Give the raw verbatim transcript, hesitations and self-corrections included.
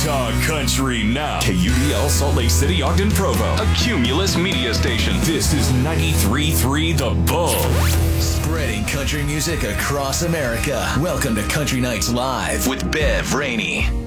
Talk country now. K U D L Salt Lake City, Ogden, Provo. A Cumulus media station. This is ninety-three point three The Bull. Spreading country music across America. Welcome to Country Nights Live with Bev Rainey.